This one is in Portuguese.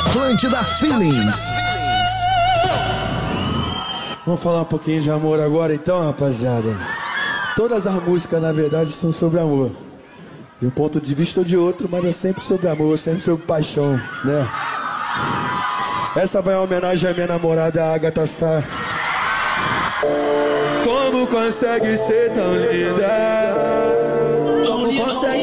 Atlântida Feelings. Vamos falar um pouquinho de amor agora então, rapaziada. Todas as músicas, na verdade, são sobre amor. De um ponto de vista ou de outro, mas é sempre sobre amor, sempre sobre paixão, né? Essa vai em homenagem à minha namorada, Agatha Sá. Como consegue ser tão linda? Como consegue